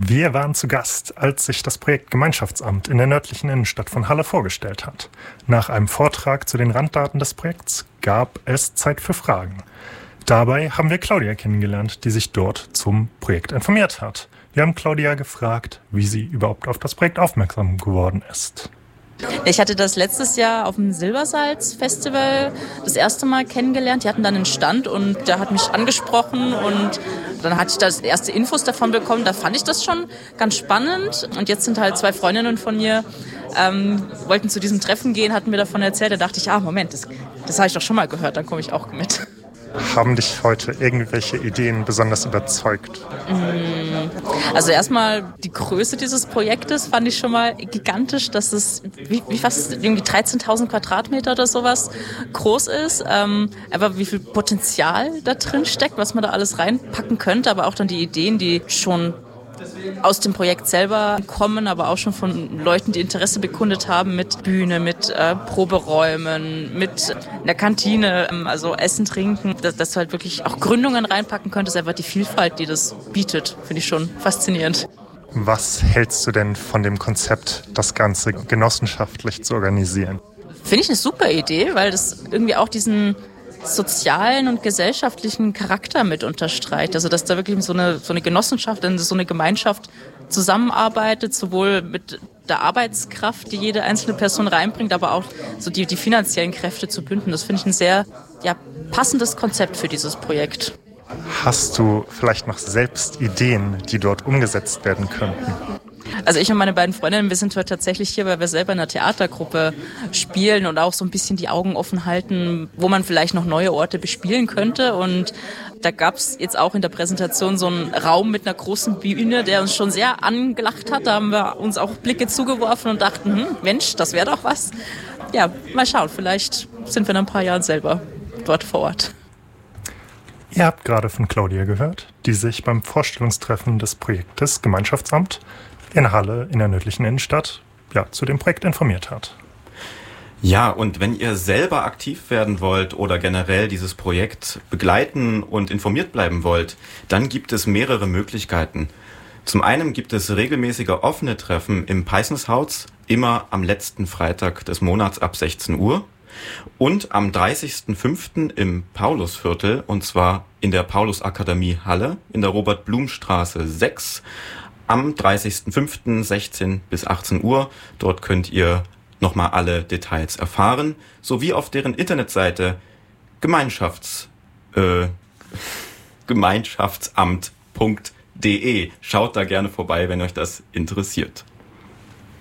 Wir waren zu Gast, als sich das Projekt Gemeinschaftsamt in der nördlichen Innenstadt von Halle vorgestellt hat. Nach einem Vortrag zu den Randdaten des Projekts gab es Zeit für Fragen. Dabei haben wir Claudia kennengelernt, die sich dort zum Projekt informiert hat. Wir haben Claudia gefragt, wie sie überhaupt auf das Projekt aufmerksam geworden ist. Ich hatte das letztes Jahr auf dem Silbersalz-Festival das erste Mal kennengelernt. Die hatten dann einen Stand und der hat mich angesprochen und dann hatte ich da erste Infos davon bekommen. Da fand ich das schon ganz spannend. Und jetzt sind halt 2 Freundinnen von mir, wollten zu diesem Treffen gehen, hatten mir davon erzählt. Da dachte ich, Moment, das habe ich doch schon mal gehört, dann komme ich auch mit. Haben dich heute irgendwelche Ideen besonders überzeugt? Also erstmal die Größe dieses Projektes fand ich schon mal gigantisch, dass es wie fast irgendwie 13.000 Quadratmeter oder sowas groß ist. Aber wie viel Potenzial da drin steckt, was man da alles reinpacken könnte, aber auch dann die Ideen, die schon aus dem Projekt selber kommen, aber auch schon von Leuten, die Interesse bekundet haben mit Bühne, mit Proberäumen, mit einer Kantine, also Essen, Trinken, dass du halt wirklich auch Gründungen reinpacken könntest, einfach die Vielfalt, die das bietet, finde ich schon faszinierend. Was hältst du denn von dem Konzept, das Ganze genossenschaftlich zu organisieren? Finde ich eine super Idee, weil das irgendwie auch diesen sozialen und gesellschaftlichen Charakter mit unterstreicht. Also dass da wirklich so eine Genossenschaft, so eine Gemeinschaft zusammenarbeitet, sowohl mit der Arbeitskraft, die jede einzelne Person reinbringt, aber auch so die finanziellen Kräfte zu bündeln. Das finde ich ein sehr passendes Konzept für dieses Projekt. Hast du vielleicht noch selbst Ideen, die dort umgesetzt werden könnten? Also ich und meine beiden Freundinnen, wir sind heute tatsächlich hier, weil wir selber in einer Theatergruppe spielen und auch so ein bisschen die Augen offen halten, wo man vielleicht noch neue Orte bespielen könnte. Und da gab es jetzt auch in der Präsentation so einen Raum mit einer großen Bühne, der uns schon sehr angelacht hat. Da haben wir uns auch Blicke zugeworfen und dachten, Mensch, das wäre doch was. Ja, mal schauen, vielleicht sind wir in ein paar Jahren selber dort vor Ort. Ihr habt gerade von Claudia gehört, die sich beim Vorstellungstreffen des Projektes Gemeinschaftsamt in Halle in der nördlichen Innenstadt zu dem Projekt informiert hat. Ja, und wenn ihr selber aktiv werden wollt oder generell dieses Projekt begleiten und informiert bleiben wollt, dann gibt es mehrere Möglichkeiten. Zum einen gibt es regelmäßige offene Treffen im Peissenshaus, immer am letzten Freitag des Monats ab 16 Uhr. Und am 30.05. im Paulusviertel, und zwar in der Paulusakademie Halle, in der Robert-Blum-Straße 6, am 30.05. 16 bis 18 Uhr. Dort könnt ihr nochmal alle Details erfahren, sowie auf deren Internetseite gemeinschaftsamt.de. Schaut da gerne vorbei, wenn euch das interessiert.